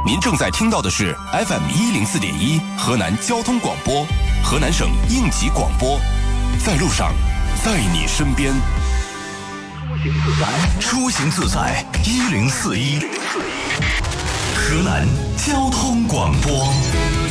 您正在听到的是 FM104.1河南交通广播，河南省应急广播，在路上，在你身边。 出行自在1041，河南交通广播。